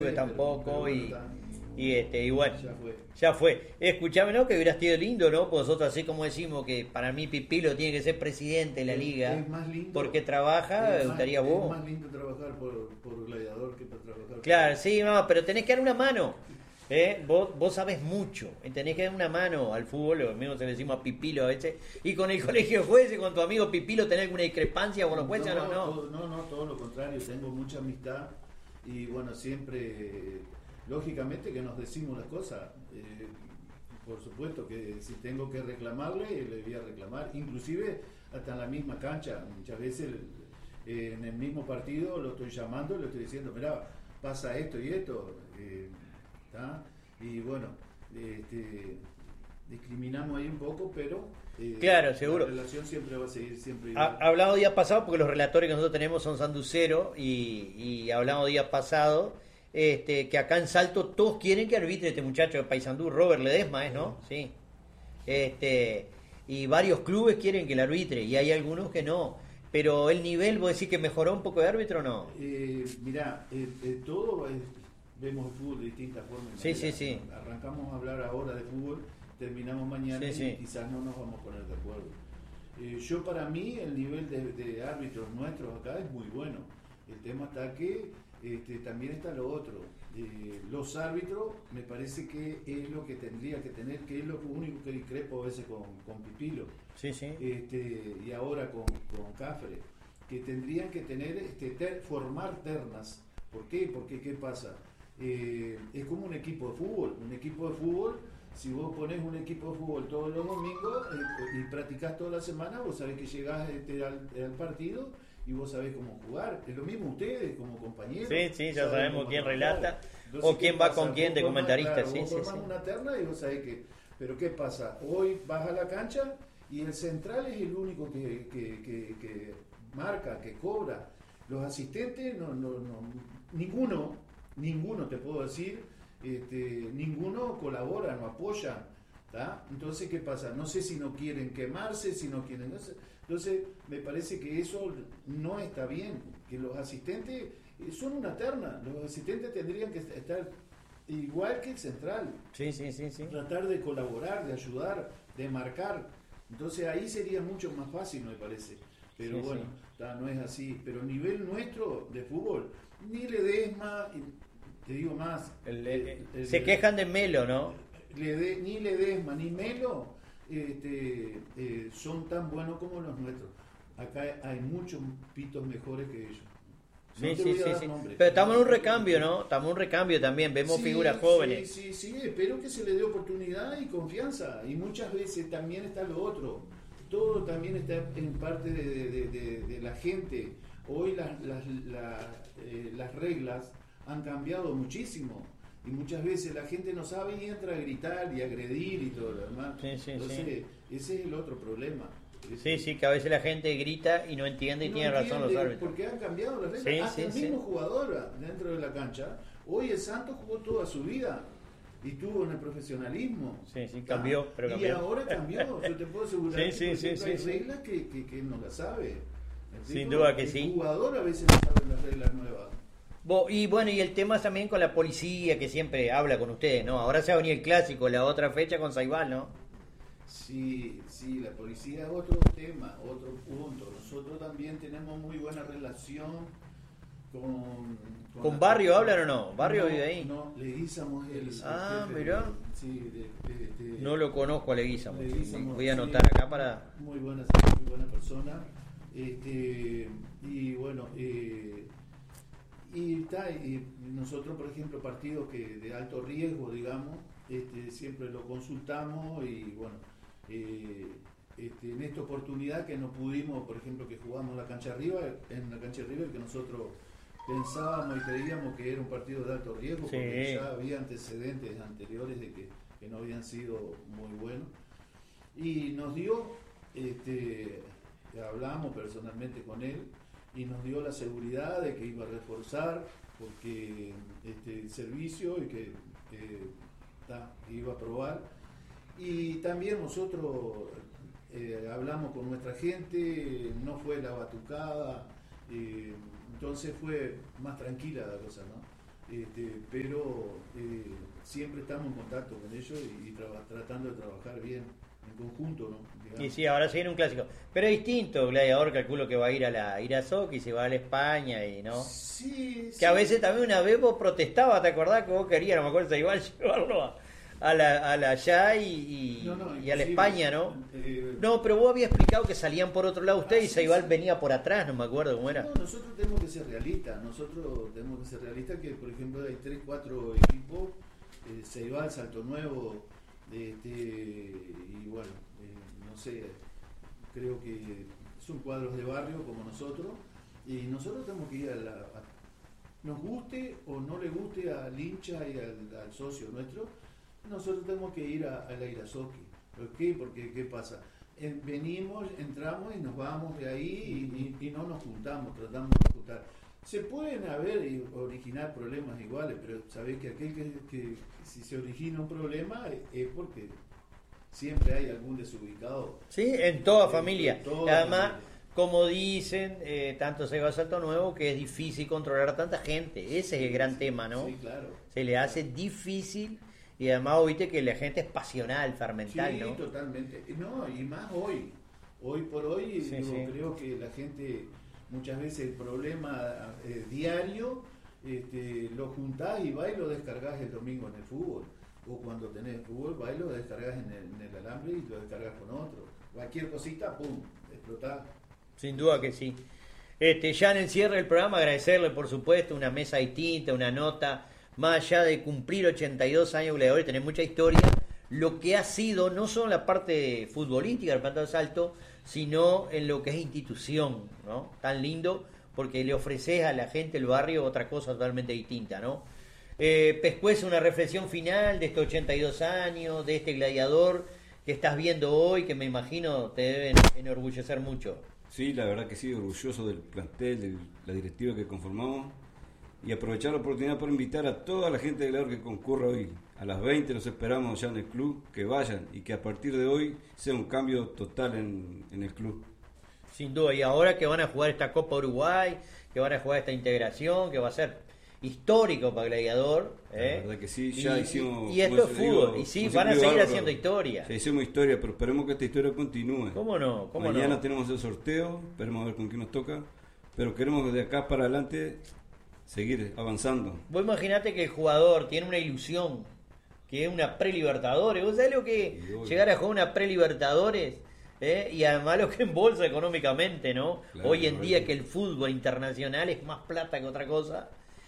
tampoco y bueno, Ya fue. ya fue. Escuchame, ¿no? Que hubiera sido lindo, ¿no? Pues nosotros así como decimos que para mí Pipilo tiene que ser presidente de la liga, Es más lindo, porque trabaja, estaría es vos. más lindo trabajar por Gladiador que para trabajar Claro, sí, no, pero tenés que dar una mano. Vos sabés mucho, tenés que dar una mano al fútbol, lo mismo se le decimos a Pipilo a veces, y con el colegio de jueces, con tu amigo Pipilo, ¿tenés alguna discrepancia con los jueces o no? No, todo lo contrario, tengo mucha amistad y bueno, siempre, lógicamente que nos decimos las cosas, por supuesto que si tengo que reclamarle, le voy a reclamar, inclusive hasta en la misma cancha, muchas veces en el mismo partido lo estoy llamando, le estoy diciendo, mirá, pasa esto y esto, ¿tá? Y bueno, discriminamos ahí un poco, pero Claro, seguro. la relación siempre va a seguir siempre igual. Hablamos días pasados, porque los relatores que nosotros tenemos son sanduceros, y hablamos días pasados, que acá en Salto todos quieren que arbitre este muchacho de Paysandú, Robert Ledesma, ¿no? Sí. Y varios clubes quieren que el arbitre, y hay algunos que no. Pero el nivel, ¿vos decís que mejoró un poco de árbitro o no? Mirá, todo vemos el fútbol de distintas formas. Sí, sí, sí. Arrancamos a hablar ahora de fútbol, terminamos mañana Sí, sí. y quizás no nos vamos a poner de acuerdo. Yo para mí el nivel de árbitros nuestros acá es muy bueno. El tema está que también está lo otro. Los árbitros me parece que es lo que tendría que tener, que es lo único que discrepo a veces con Pipilo. Sí, sí. Y ahora con Cafre, que tendrían que tener, formar ternas. ¿Por qué? Porque ¿qué pasa? Es como un equipo de fútbol, si vos ponés un equipo de fútbol todos los domingos y practicás toda la semana, vos sabés que llegás al partido y vos sabés cómo jugar. Es lo mismo ustedes como compañeros. Sí, sí, ya sabemos quién trabajar. relata. Entonces, O quién ¿qué va pasa? con quién de Vos formás, comentarista. claro, Sí, vos sí, formás sí. una terna y vos sabés que... Pero ¿qué pasa? Hoy vas a la cancha y el central es el único que marca, que cobra. Los asistentes, ninguno te puedo decir, ninguno colabora, no apoya. ¿Tá? Entonces, ¿qué pasa? No sé si no quieren quemarse, si no quieren... Entonces, me parece que eso no está bien, que los asistentes son una terna, los asistentes tendrían que estar igual que el central. Sí, sí, sí, sí. Tratar de colaborar, de ayudar, de marcar. Entonces ahí sería mucho más fácil, me parece. Pero Sí, bueno, sí. no es así. Pero a nivel nuestro de fútbol, ni Ledesma, te digo más, Se quejan de Melo, ¿no? ni Ledesma ni Melo son tan buenos como los nuestros. Acá hay muchos pitos mejores que ellos. No Sí, te sí, voy a sí, dar sí. nombres. Pero estamos en un recambio, ¿no? Estamos en un recambio también. Vemos Sí, figuras jóvenes. Sí, espero que se le dé oportunidad y confianza. Y muchas veces también está lo otro. Todo también está en parte de la gente. Hoy las reglas han cambiado muchísimo. Y muchas veces la gente no sabe y entra a gritar y a agredir y todo lo demás. Sí, sí, Entonces, sí. ese es el otro problema. Sí, sí, que a veces la gente grita y no entiende y No tiene razón los entiende, árbitros. porque han cambiado las reglas. Sí, Hasta sí, el sí. mismo jugador dentro de la cancha. Hoy el Santos jugó toda su vida y estuvo en el profesionalismo. Sí, sí, cambió, pero Y cambió. ahora cambió. Yo te puedo asegurar Sí, que sí, por sí, ejemplo, sí, hay sí. reglas que él no las sabe. ¿Me Sin explico? duda que sí. El jugador a veces no sabe las reglas nuevas. Y bueno, y el tema también con la policía, que siempre habla con ustedes, ¿no? Ahora se va a venir el clásico, la otra fecha con Saibal, ¿no? Sí, la policía es otro tema, otro punto. Nosotros también tenemos muy buena relación ¿Con Barrio hablan o no? ¿Barrio vive ahí? No, Leguízamo es el jefe mirá. Sí, No lo conozco a Leguízamo. Leguízamo, Voy a sí, anotar acá para... muy buena persona. Y bueno, y nosotros, por ejemplo, partidos que de alto riesgo, digamos, siempre lo consultamos y bueno, en esta oportunidad que no pudimos, por ejemplo, que jugamos en la cancha River, que nosotros pensábamos y creíamos que era un partido de alto riesgo, Sí. porque ya había antecedentes anteriores de que no habían sido muy buenos. Y nos dio, hablamos personalmente con él, y nos dio la seguridad de que iba a reforzar porque el servicio y que iba a probar. Y también nosotros hablamos con nuestra gente, no fue la batucada, entonces fue más tranquila la cosa, ¿no? pero siempre estamos en contacto con ellos y tratando de trabajar bien en conjunto, ¿no? Y sí, ahora se viene un clásico. Pero es distinto, Gladiador calculo que va a ir a la Irasoki, se va a la España y no. Sí, Que a veces también una vez vos protestabas, ¿te acordás que vos querías, no me acuerdo, igual llevarlo a la allá y a la España, ¿no? No, pero vos habías explicado que salían por otro lado ustedes y Ceibal venía por atrás, no me acuerdo cómo era. No, nosotros tenemos que ser realistas, que por ejemplo hay 3, 4 equipos, Ceibal, Salto Nuevo, y bueno, no sé, creo que son cuadros de barrio como nosotros, y nosotros tenemos que ir nos guste o no le guste al hincha y al socio nuestro, nosotros tenemos que ir a la Irasoki. ¿Por qué? Porque ¿qué pasa? Venimos, entramos y nos vamos de ahí y no nos juntamos, tratamos de juntar. Se pueden originar problemas iguales, pero sabés que que si se origina un problema es porque siempre hay algún desubicado. Sí, en toda familia. Además, familia. como dicen, tanto Ceibal Salto Nuevo, que es difícil controlar a tanta gente. Ese es el gran tema, ¿no? Sí, claro. Se le hace difícil y además viste que la gente es pasional, fermental, sí, ¿no? Totalmente. No, y más hoy. Hoy por hoy, Sí, digo, sí. creo que la gente, muchas veces el problema diario, lo juntás y vas y lo descargas el domingo en el fútbol. O cuando tenés fútbol, vas y lo descargas en el alambre y lo descargas con otro. Cualquier cosita, pum, explotás. Sin duda que sí. Ya en el cierre del programa, agradecerle, por supuesto, una mesa distinta, una nota, más allá de cumplir 82 años Gladiador y tener mucha historia, lo que ha sido no solo la parte futbolística del Plantado Salto, sino en lo que es institución, ¿no? Tan lindo, porque le ofreces a la gente del barrio otra cosa totalmente distinta, ¿no? Pescuez, una reflexión final de estos 82 años, de este Gladiador que estás viendo hoy, que me imagino te deben enorgullecer mucho. Sí, la verdad que sí, orgulloso del plantel, de la directiva que conformamos y aprovechar la oportunidad para invitar a toda la gente de Gladiador que concurra hoy. A las 20 los esperamos ya en el club, que vayan y que a partir de hoy sea un cambio total en el club. Sin duda, y ahora que van a jugar esta Copa Uruguay, que van a jugar esta integración, que va a ser histórico para Gladiador. La verdad que sí, ya hicimos... Y esto es fútbol, y sí, van a seguir haciendo historia. Ya hicimos historia, pero esperemos que esta historia continúe. ¿Cómo no? Mañana tenemos el sorteo, esperemos a ver con quién nos toca, pero queremos de acá para adelante seguir avanzando. Vos imaginate que el jugador tiene una ilusión, que es una pre-Libertadores. ¿Vos sabés lo que llegar a jugar una pre-Libertadores? Y además lo que embolsa económicamente, ¿no? Claro, hoy en día que el fútbol internacional es más plata que otra cosa,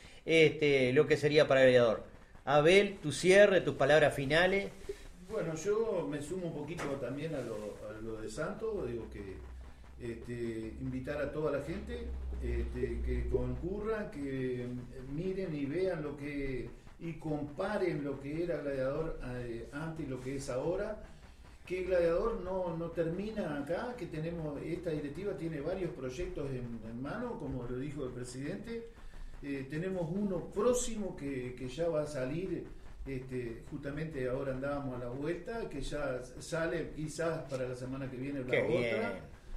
lo que sería para el Gladiador. Abel, tu cierre, tus palabras finales. Bueno, yo me sumo un poquito también a lo de Santos, digo que invitar a toda la gente que concurran, que miren y vean y comparen lo que era Gladiador antes y lo que es ahora, que Gladiador no termina acá, que esta directiva tiene varios proyectos en mano, como lo dijo el presidente. Tenemos uno próximo que ya va a salir, justamente ahora andábamos a la vuelta, que ya sale quizás para la semana que viene la otra,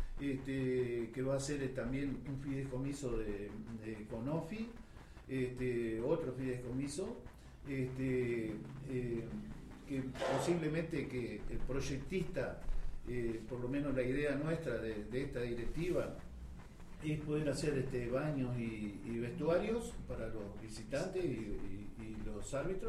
que va a ser también un fideicomiso de Conofi, otro fideicomiso, que posiblemente que el proyectista, por lo menos la idea nuestra de esta directiva, es poder hacer baños y vestuarios para los visitantes y los árbitros,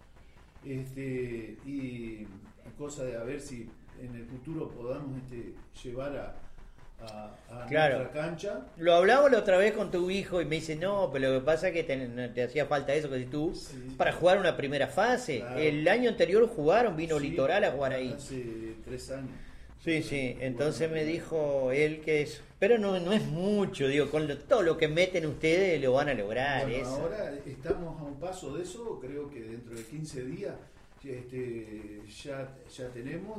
y cosa de a ver si en el futuro podamos llevar a claro. nuestra cancha. Lo hablamos la otra vez con tu hijo y me dice, no, pero lo que pasa es que te hacía falta eso que si tú, Sí. para jugar una primera fase. Claro. El año anterior jugaron, vino Sí, Litoral a jugar ahí. Hace 3 años. Sí, entonces me dijo él que es, pero no es mucho, digo, con todo lo que meten ustedes lo van a lograr. Bueno, eso. ahora estamos a un paso de eso, creo que dentro de 15 días ya tenemos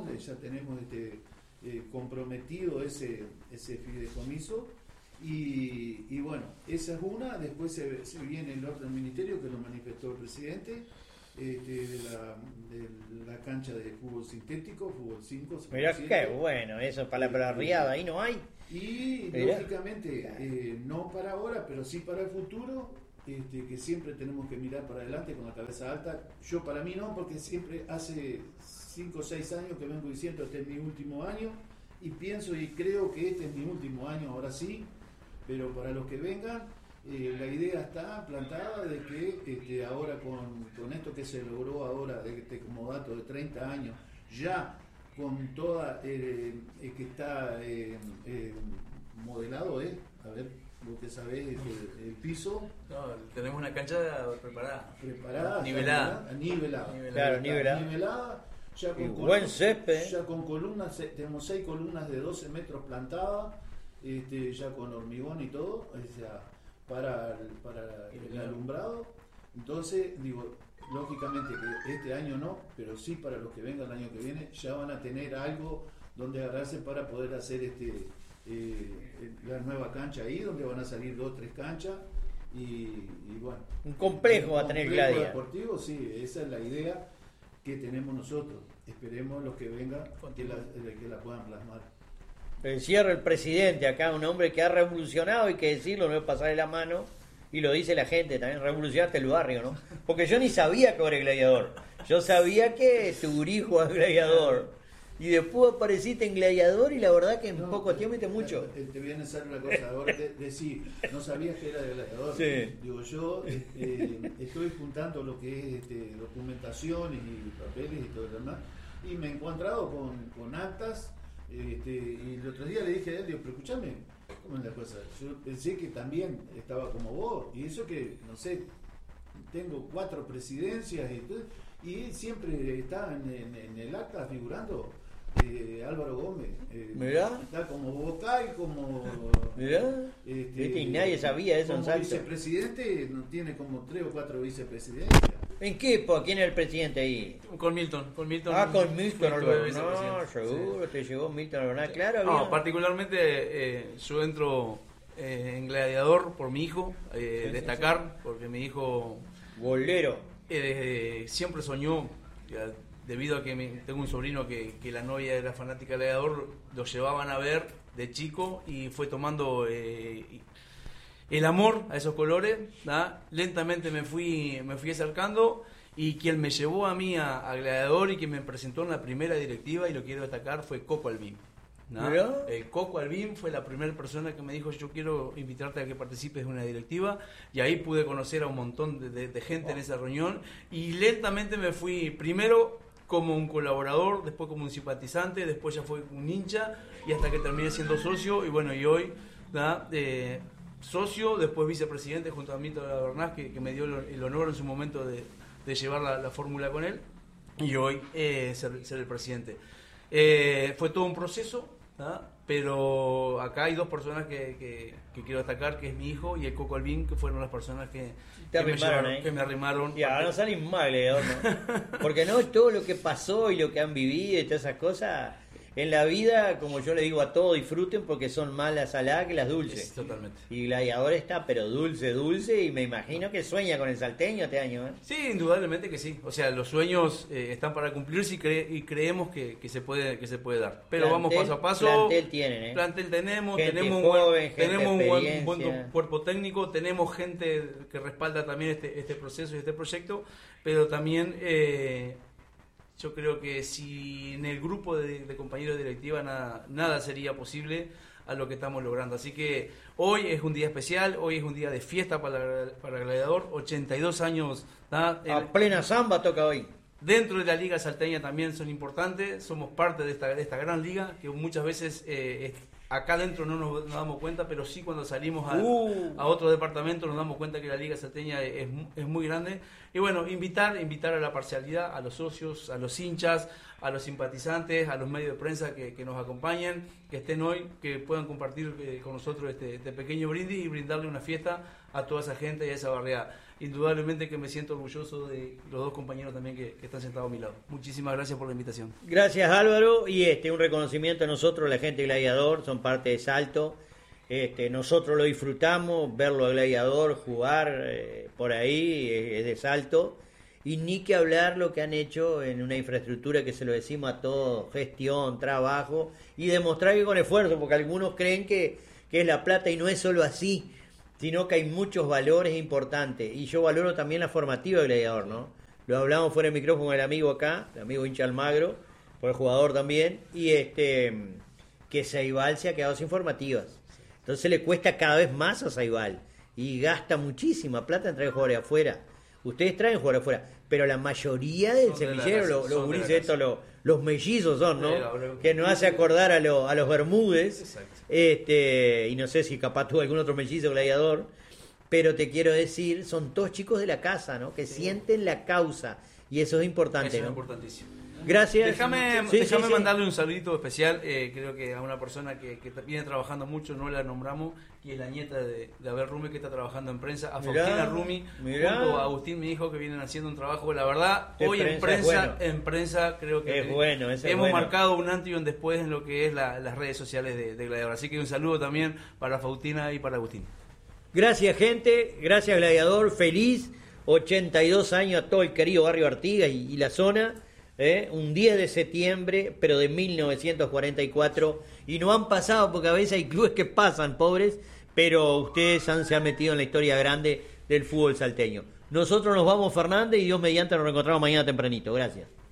comprometido ese fideicomiso y bueno, esa es una. Después se viene el otro ministerio que lo manifestó el presidente, de la cancha de fútbol sintético, fútbol 5. Mirá qué bueno, eso para la riada, ahí no hay. Y Mirá. lógicamente, no para ahora, pero sí para el futuro, que siempre tenemos que mirar para adelante con la cabeza alta. Yo para mí no, porque siempre hace 5 o 6 años que vengo diciendo este es mi último año, y pienso y creo que este es mi último año ahora sí, pero para los que vengan, la idea está plantada de que ahora con esto que se logró ahora, de este como dato de 30 años, ya con toda, que está modelado, a ver, vos que sabés, el piso. No, tenemos una cancha preparada. Nivelada. Claro, Nivelada. Ya con buen césped. Ya con columnas, tenemos 6 columnas de 12 metros plantadas, ya con hormigón y todo, o sea, para el alumbrado. Entonces, digo, lógicamente que este año no, pero sí para los que vengan el año que viene, ya van a tener algo donde agarrarse para poder hacer la nueva cancha ahí, donde van a salir 2 o 3 canchas y bueno. Un complejo va a tener Gladia. Deportivo, sí, esa es la idea que tenemos nosotros. Esperemos los que vengan que la puedan plasmar. Encierra el presidente acá, un hombre que ha revolucionado, hay que decirlo, no es pasarle la mano, y lo dice la gente también, revolucionaste el barrio, ¿no? Porque yo ni sabía que era Gladiador, yo sabía que tu hijo es Gladiador, y después apareciste en Gladiador y la verdad que en poco tiempo viste mucho. Te voy a decir una cosa, ahora decir, no sabías que era de Gladiador. Sí. Digo, yo estoy juntando lo que es documentaciones y papeles y todo lo demás, y me he encontrado con actas. Y el otro día le dije a él, digo, pero escúchame, ¿cómo es la cosa? Yo pensé que también estaba como vos, y eso que, no sé, tengo 4 presidencias y siempre está en el acta figurando Álvaro Gómez. Mirá. Está como vocal, como... Mirá. Y nadie sabía eso en como Salto. Vicepresidente, no tiene como 3 o 4 vicepresidencias. ¿En qué época? ¿Quién era el presidente ahí? Con Milton. Ah, con Milton Albornoz, vicepresidente. seguro, Sí. te llegó Milton Albornoz, claro. No, había- particularmente yo entro en Gladiador por mi hijo, destacar, porque mi hijo Bolero. siempre soñó, ya, debido a que tengo un sobrino que la novia era fanática de Gladiador, lo llevaban a ver de chico y fue tomando el amor a esos colores, ¿da? Lentamente me fui acercando, y quien me llevó a mí a Gladiador y quien me presentó en la primera directiva, y lo quiero destacar, fue Coco Albín. ¿No? ¿Mirá? El Coco Albín fue la primera persona que me dijo, yo quiero invitarte a que participes de una directiva, y ahí pude conocer a un montón de gente en esa reunión, y lentamente me fui primero como un colaborador, después como un simpatizante, después ya fue un hincha, y hasta que terminé siendo socio, y bueno, y hoy ¿da? Socio, después vicepresidente junto a Milton Albornoz, que me dio el honor en su momento de llevar la fórmula con él, y hoy ser el presidente. Fue todo un proceso, ¿tá? Pero acá hay 2 personas que quiero destacar, que es mi hijo y el Coco Albín, que fueron las personas que me arrimaron. Y ahora no salís mal, Gladiador, ¿no? Porque no es todo lo que pasó y lo que han vivido y todas esas cosas. En la vida, como yo le digo a todos, disfruten porque son más las saladas que las dulces. Totalmente. Y Gladiador está, pero dulce, y me imagino que sueña con el salteño este año, ¿eh? Sí, indudablemente que sí. O sea, los sueños están para cumplirse y creemos que se puede dar. Pero vamos paso a paso. Plantel tienen, ¿eh? Plantel tenemos Gente un joven, tenemos un experiencia. buen cuerpo técnico, tenemos gente que respalda también este proceso y este proyecto, pero también yo creo que si en el grupo de compañeros de directiva nada sería posible a lo que estamos logrando. Así que hoy es un día especial, hoy es un día de fiesta para Gladiador, 82 años. ¿tá? A plena samba toca hoy. Dentro de la Liga Salteña también son importantes, somos parte de esta gran liga, que muchas veces acá adentro no nos damos cuenta, pero sí cuando salimos a otro departamento nos damos cuenta que la Liga Salteña es muy grande. Y bueno, invitar a la parcialidad, a los socios, a los hinchas, a los simpatizantes, a los medios de prensa que nos acompañen, que estén hoy, que puedan compartir con nosotros este pequeño brindis y brindarle una fiesta a toda esa gente y a esa barriada. Indudablemente que me siento orgulloso de los 2 compañeros también que están sentados a mi lado. Muchísimas gracias por la invitación. Gracias, Álvaro, y un reconocimiento a nosotros, la gente de Gladiador, son parte de Salto. Nosotros lo disfrutamos, verlo a Gladiador jugar por ahí es de Salto, y ni que hablar lo que han hecho en una infraestructura que se lo decimos a todos, gestión, trabajo, y demostrar que con esfuerzo, porque algunos creen que es la plata y no es solo así. sino que hay muchos valores importantes. Y yo valoro también la formativa del Gladiador, ¿no? Lo hablamos fuera del micrófono con el amigo acá, el amigo hincha Almagro, por el jugador también, y que Ceibal se ha quedado sin formativas. Entonces le cuesta cada vez más a Ceibal y gasta muchísima plata en traer jugadores afuera. Ustedes traen jugadores afuera, pero la mayoría del semillero, los gurises estos, los mellizos son, ¿no? Que nos hace acordar a los Bermúdez. Y no sé si capaz tuvo algún otro mellizo gladiador, pero te quiero decir, son todos chicos de la casa, ¿no? Que sienten la causa, y eso es importante, Eso ¿no? es importantísimo. Gracias. Déjame Sí. mandarle un saludito especial, creo que a una persona que viene trabajando mucho, no la nombramos, y es la nieta de Abel Rumi, que está trabajando en prensa, a Mirá, Faustina Rumi, mirá. junto a Agustín, mi hijo, que vienen haciendo un trabajo, la verdad, De hoy prensa, en prensa creo que Es bueno, ese es hemos bueno. marcado un antes y un después en lo que es las redes sociales de Gladiador. Así que un saludo también para Faustina y para Agustín. Gracias, gente. Gracias, Gladiador. Feliz 82 años a todo el querido barrio Artigas y la zona. Un 10 de septiembre, pero de 1944. Y no han pasado, porque a veces hay clubes que pasan, pobres, pero ustedes se han metido en la historia grande del fútbol salteño. Nosotros nos vamos, Fernández, y Dios mediante nos reencontramos mañana tempranito. Gracias.